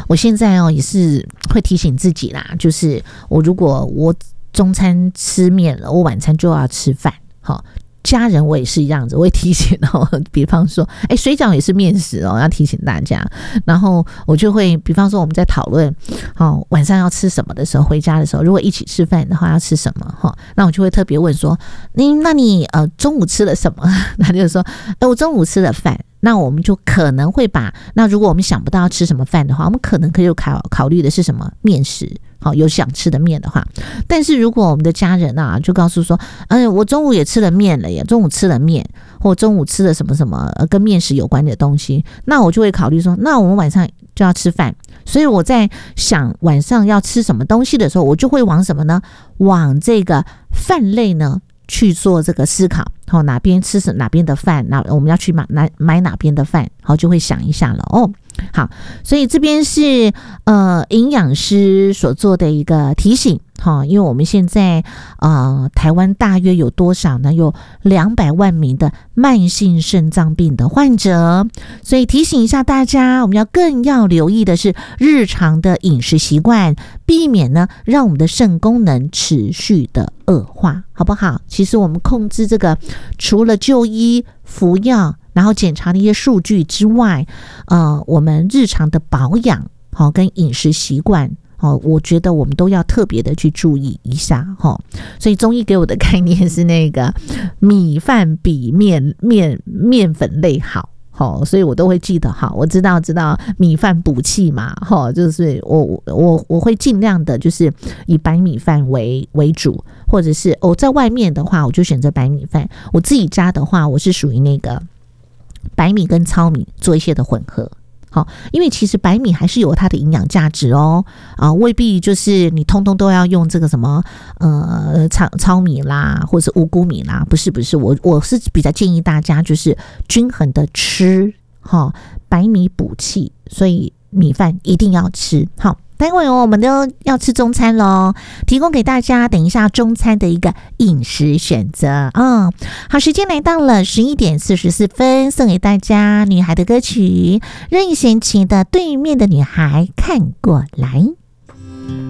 我现在也是会提醒自己啦，就是如果我中餐吃面了，我晚餐就要吃饭。好，家人我也是一样子，我会提醒比方说水饺也是面食要提醒大家。然后我就会比方说我们在讨论晚上要吃什么的时候，回家的时候如果一起吃饭的话要吃什么那我就会特别问说那你中午吃了什么？他就说我中午吃了饭。那我们就可能会那如果我们想不到要吃什么饭的话，我们可能可以考虑的是什么面食，有想吃的面的话。但是如果我们的家人就告诉说我中午也吃了面了耶，中午吃了面，或中午吃了什么什么跟面食有关的东西，那我就会考虑说那我们晚上就要吃饭。所以我在想晚上要吃什么东西的时候，我就会往什么呢？往这个饭类呢去做这个思考，哪边吃哪边的饭，那我们要去买哪边的饭，就会想一下了好，所以这边是营养师所做的一个提醒因为我们现在台湾大约有多少呢？有200万名的慢性肾脏病的患者，所以提醒一下大家，我们更要留意的是日常的饮食习惯，避免呢让我们的肾功能持续的恶化，好不好？其实我们控制这个，除了就医服药然后检查的一些数据之外，我们日常的保养跟饮食习惯我觉得我们都要特别的去注意一下所以中医给我的概念是那个米饭比面粉类好所以我都会记得我知道米饭补气嘛就是我会尽量的就是以白米饭为主，或者是在外面的话我就选择白米饭，我自己家的话我是属于那个白米跟糙米做一些的混合。因为其实白米还是有它的营养价值未必就是你通通都要用这个什么糙米啦，或者是五谷米啦，不是，我是比较建议大家就是均衡的吃白米补气，所以米饭一定要吃。待会我们都要吃中餐咯，提供给大家等一下中餐的一个饮食选择好，时间来到了11点44分，送给大家女孩的歌曲，任贤齐的《对面的女孩看过来》。